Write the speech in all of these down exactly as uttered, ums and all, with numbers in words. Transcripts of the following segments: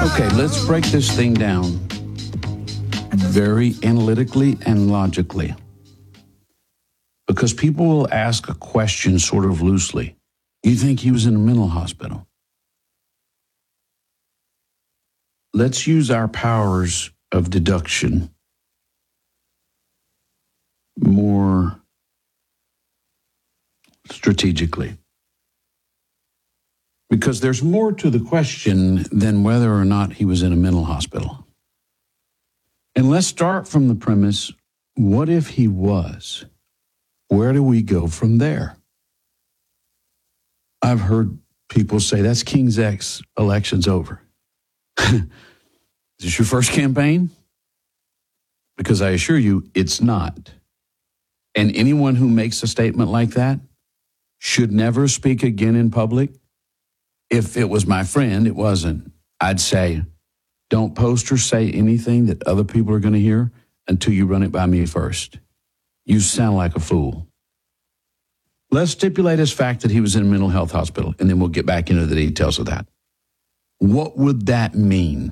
Okay, let's break this thing down very analytically and logically. Because people will ask a question sort of loosely. You think he was in a mental hospital? Let's use our powers of deduction more strategically. Because there's more to the question than whether or not he was in a mental hospital. And let's start from the premise, what if he was? Where do we go from there? I've heard people say, that's King's X, election's over. Is this your first campaign? Because I assure you, it's not. And anyone who makes a statement like that should never speak again in public. If it was my friend, it wasn't. I'd say, don't post or say anything that other people are going to hear until you run it by me first. You sound like a fool. Let's stipulate as fact that he was in a mental health hospital, and then we'll get back into the details of that. What would that mean?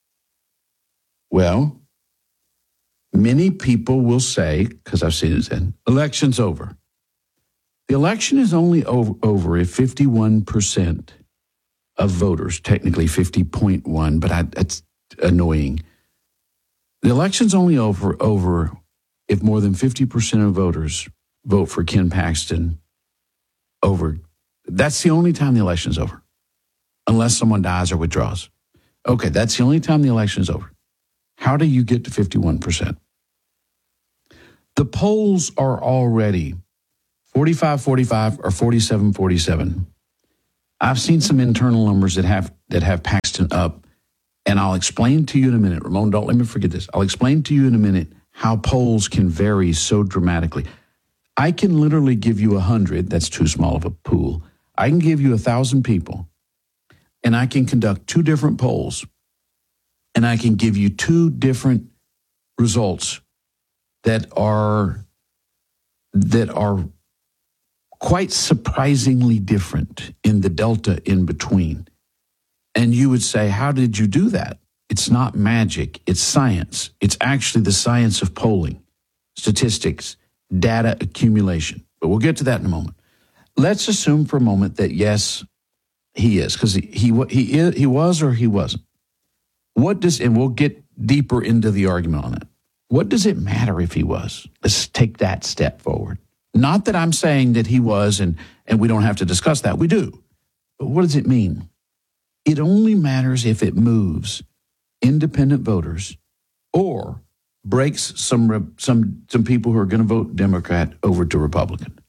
Well, many people will say, because I've seen it said, election's over. The election is only over, over if fifty-one percent of voters, technically fifty point one, but I, that's annoying. The election's only over, over if more than fifty percent of voters vote for Ken Paxton over. That's the only time the election's over, unless someone dies or withdraws. Okay, that's the only time the election's over. How do you get to fifty-one percent? The polls are already forty-five forty-five or forty-seven forty-seven. I've seen some internal numbers that have that have Paxton up, and I'll explain to you in a minute. Ramon, don't let me forget this. I'll explain to you in a minute how polls can vary so dramatically. I can literally give you a hundred. That's too small of a pool. I can give you a thousand people, and I can conduct two different polls, and I can give you two different results that are that are quite surprisingly different in the delta in between. And you would say, how did you do that? It's not magic. It's science. It's actually the science of polling, statistics, data accumulation. But we'll get to that in a moment. Let's assume for a moment that, yes, he is, because he, he, he, is, he was or he wasn't. What does, and we'll get deeper into the argument on it. What does it matter if he was? Let's take that step forward. Not that I'm saying that he was, and, and we don't have to discuss that. We do. But what does it mean? It only matters if it moves independent voters or breaks some some some people who are going to vote Democrat over to Republican.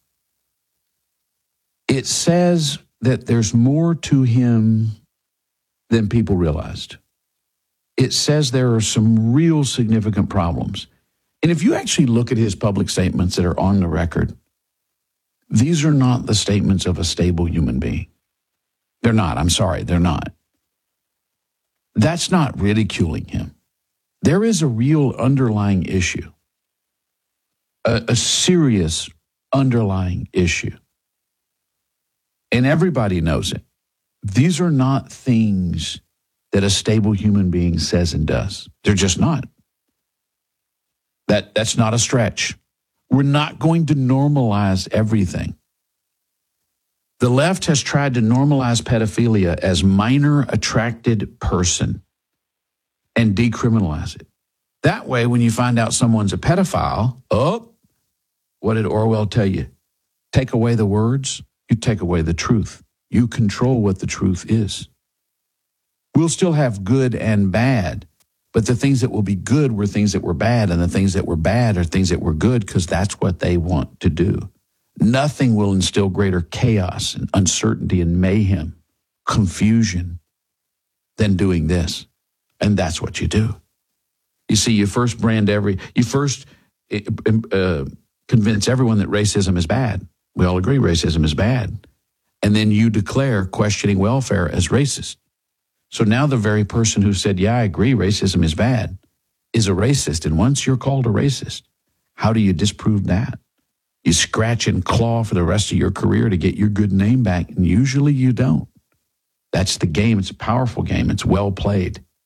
It says that there's more to him than people realized. It says there are some real significant problems. And if you actually look at his public statements that are on the record, these are not the statements of a stable human being. They're not. I'm sorry. They're not. That's not ridiculing him. There is a real underlying issue, a, a serious underlying issue. And everybody knows it. These are not things that a stable human being says and does. They're just not. That, that's not a stretch. We're not going to normalize everything. The left has tried to normalize pedophilia as minor attracted person and decriminalize it. That way, when you find out someone's a pedophile, oh, what did Orwell tell you? Take away the words, you take away the truth. You control what the truth is. We'll still have good and bad, but the things that will be good were things that were bad, and the things that were bad are things that were good because that's what they want to do. Nothing will instill greater chaos and uncertainty and mayhem, confusion, than doing this. And that's what you do. You see, you first brand every, you first uh, convince everyone that racism is bad. We all agree racism is bad. And then you declare questioning welfare as racist. So now the very person who said, yeah, I agree, racism is bad, is a racist. And once you're called a racist, how do you disprove that? You scratch and claw for the rest of your career to get your good name back, and usually you don't. That's the game. It's a powerful game. It's well played.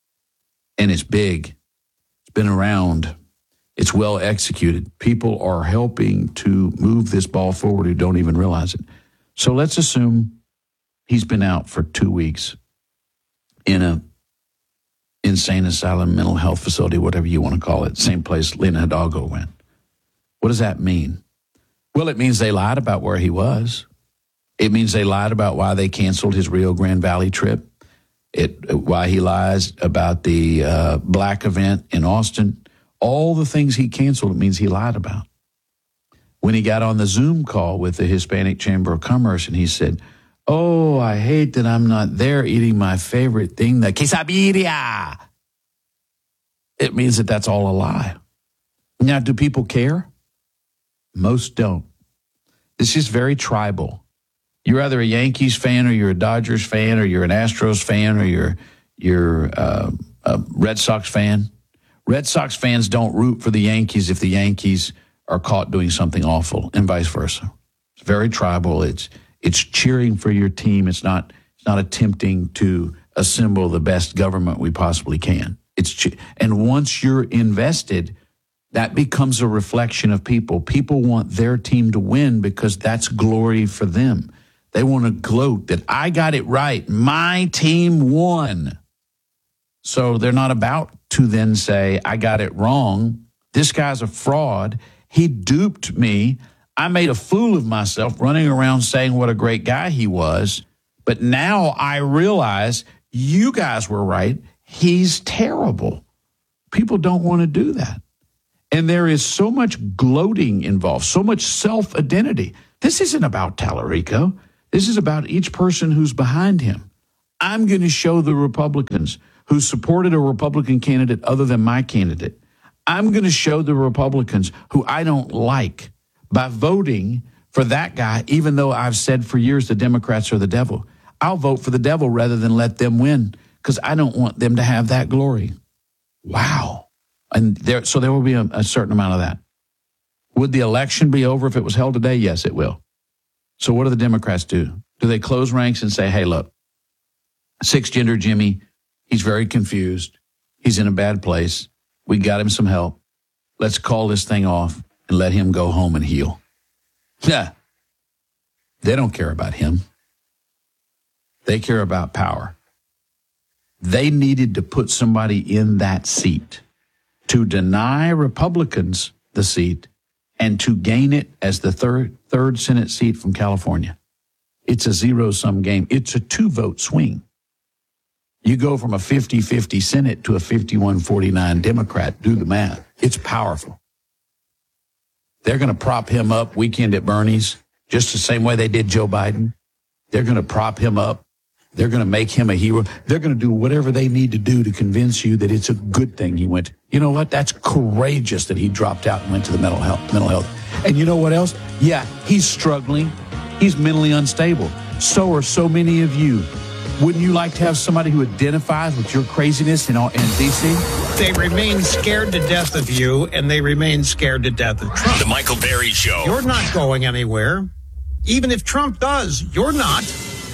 and it's big. It's been around. It's well executed. People are helping to move this ball forward who don't even realize it. So let's assume he's been out for two weeks in a insane asylum, mental health facility, whatever you want to call it, same place Lena Hidalgo went. What does that mean? Well, it means they lied about where he was. It means they lied about why they canceled his Rio Grande Valley trip. It why he lies about the uh, black event in Austin. All the things he canceled, it means he lied about. When he got on the Zoom call with the Hispanic Chamber of Commerce and he said, oh, I hate that I'm not there eating my favorite thing, the quesadilla. It means that that's all a lie. Now, do people care? Most don't. This is very tribal. You're either a Yankees fan or you're a Dodgers fan or you're an Astros fan or you're, you're uh, a Red Sox fan. Red Sox fans don't root for the Yankees if the Yankees are caught doing something awful, and vice versa. It's very tribal. It's it's cheering for your team. It's not it's not attempting to assemble the best government we possibly can. It's che- and once you're invested, that becomes a reflection of people. People want their team to win because that's glory for them. They want to gloat that I got it right. My team won. So they're not about to then say, I got it wrong. This guy's a fraud. He duped me. I made a fool of myself running around saying what a great guy he was. But now I realize you guys were right. He's terrible. People don't want to do that. And there is so much gloating involved, so much self-identity. This isn't about Tallarico. This is about each person who's behind him. I'm going to show the Republicans who supported a Republican candidate other than my candidate. I'm going to show the Republicans who I don't like by voting for that guy, even though I've said for years the Democrats are the devil. I'll vote for the devil rather than let them win because I don't want them to have that glory. Wow. And there, so there will be a, a certain amount of that. Would the election be over if it was held today? Yes, it will. So what do the Democrats do? Do they close ranks and say, hey, look, six-gender Jimmy, he's very confused. He's in a bad place. We got him some help. Let's call this thing off and let him go home and heal. Yeah. They don't care about him. They care about power. They needed to put somebody in that seat to deny Republicans the seat and to gain it as the third, third Senate seat from California. It's a zero-sum game. It's a two-vote swing. You go from a fifty-fifty Senate to a fifty-one forty-nine Democrat. Do the math. It's powerful. They're going to prop him up weekend at Bernie's just the same way they did Joe Biden. They're going to prop him up. They're going to make him a hero. They're going to do whatever they need to do to convince you that it's a good thing he went. You know what? That's courageous that he dropped out and went to the mental health. Mental health. And you know what else? Yeah, he's struggling. He's mentally unstable. So are so many of you. Wouldn't you like to have somebody who identifies with your craziness in, in D C? They remain scared to death of you, and they remain scared to death of Trump. The Michael Berry Show. You're not going anywhere. Even if Trump does, you're not.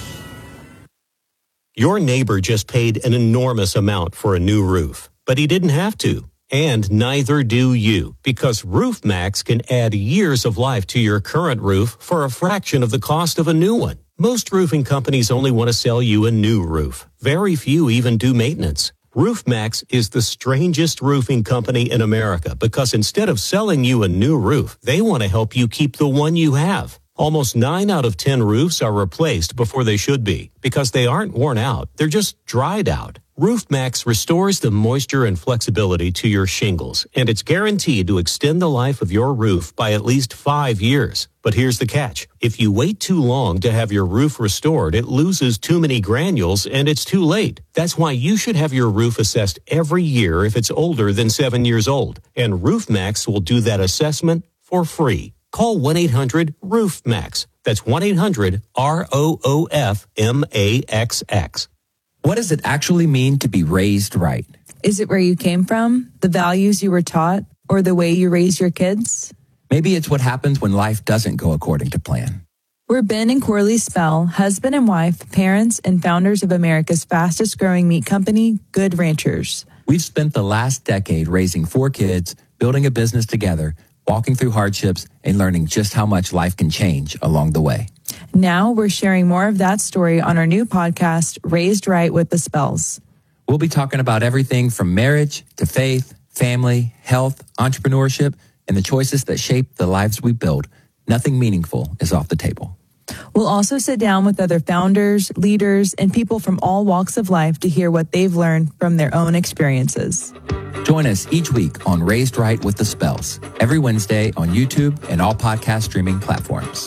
Your neighbor just paid an enormous amount for a new roof, but he didn't have to. And neither do you, because RoofMax can add years of life to your current roof for a fraction of the cost of a new one. Most roofing companies only want to sell you a new roof. Very few even do maintenance. RoofMax is the strangest roofing company in America because instead of selling you a new roof, they want to help you keep the one you have. Almost nine out of ten roofs are replaced before they should be because they aren't worn out. They're just dried out. RoofMax restores the moisture and flexibility to your shingles, and it's guaranteed to extend the life of your roof by at least five years. But here's the catch. If you wait too long to have your roof restored, it loses too many granules and it's too late. That's why you should have your roof assessed every year if it's older than seven years old. And RoofMax will do that assessment for free. Call one eight hundred roof max. That's one eight hundred R O O F M A X X. What does it actually mean to be raised right? Is it where you came from, the values you were taught, or the way you raise your kids? Maybe it's what happens when life doesn't go according to plan. We're Ben and Corley Spell, husband and wife, parents, and founders of America's fastest growing meat company, Good Ranchers. We've spent the last decade raising four kids, building a business together, walking through hardships, and learning just how much life can change along the way. Now we're sharing more of that story on our new podcast, Raised Right with the Spells. We'll be talking about everything from marriage to faith, family, health, entrepreneurship, and the choices that shape the lives we build. Nothing meaningful is off the table. We'll also sit down with other founders, leaders, and people from all walks of life to hear what they've learned from their own experiences. Join us each week on Raised Right with the Spells, every Wednesday on YouTube and all podcast streaming platforms.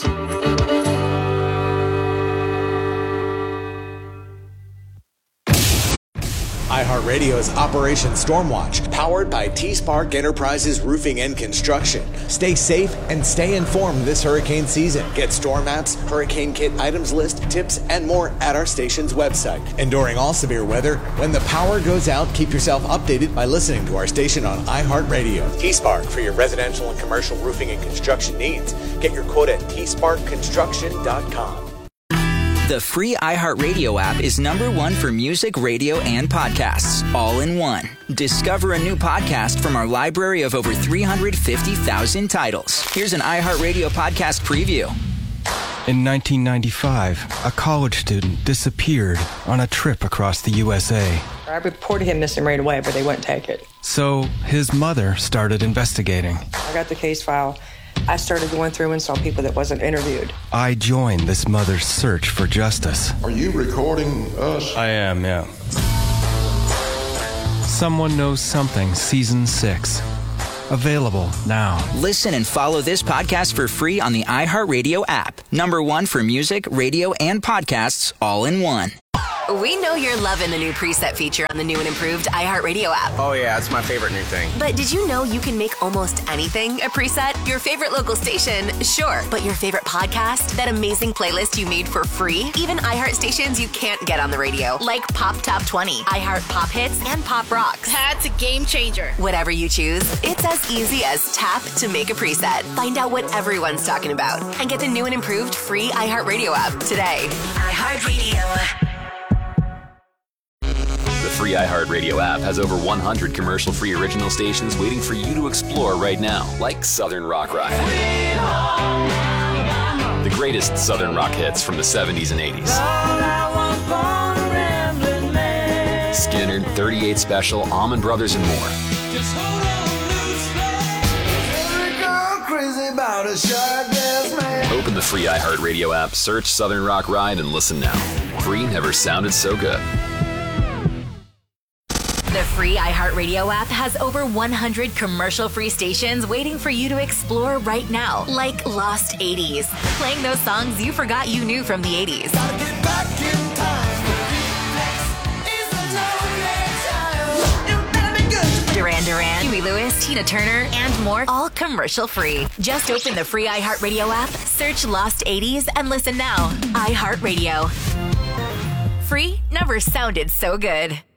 iHeartRadio's Operation Stormwatch, powered by T-Spark Enterprises Roofing and Construction. Stay safe and stay informed this hurricane season. Get storm maps, hurricane kit items list, tips, and more at our station's website. And during all severe weather, when the power goes out, keep yourself updated by listening to our station on iHeartRadio. T-Spark for your residential and commercial roofing and construction needs. Get your quote at T Spark Construction dot com. The free iHeartRadio app is number one for music, radio, and podcasts, all in one. Discover a new podcast from our library of over three hundred fifty thousand titles. Here's an iHeartRadio podcast preview. In nineteen ninety-five, a college student disappeared on a trip across the U S A. I reported him missing right away, but they wouldn't take it. So his mother started investigating. I got the case file. I started going through and saw people that wasn't interviewed. I joined this mother's search for justice. Are you recording us? I am, yeah. Someone Knows Something, Season six. Available now. Listen and follow this podcast for free on the iHeartRadio app. Number one for music, radio, and podcasts, all in one. We know you're loving the new preset feature on the new and improved iHeartRadio app. Oh yeah, it's my favorite new thing. But did you know you can make almost anything a preset? Your favorite local station, sure. But your favorite podcast? That amazing playlist you made for free? Even iHeart stations you can't get on the radio, like Pop Top twenty, iHeart Pop Hits, and Pop Rocks. That's a game changer. Whatever you choose, it's as easy as tap to make a preset. Find out what everyone's talking about and get the new and improved free iHeartRadio app today. iHeartRadio. The free iHeartRadio app has over one hundred commercial-free original stations waiting for you to explore right now, like Southern Rock Ride. The greatest Southern rock hits from the seventies and eighties. Skinner, thirty-eight Special, Allman Brothers, and more. Open the free iHeartRadio app, search Southern Rock Ride, and listen now. Free never sounded so good. The free iHeartRadio app has over one hundred commercial-free stations waiting for you to explore right now, like Lost eighties, playing those songs you forgot you knew from the eighties. Duran Duran, Huey Lewis, Tina Turner, and more, all commercial-free. Just open the free iHeartRadio app, search Lost eighties, and listen now. iHeartRadio. Free never sounded so good.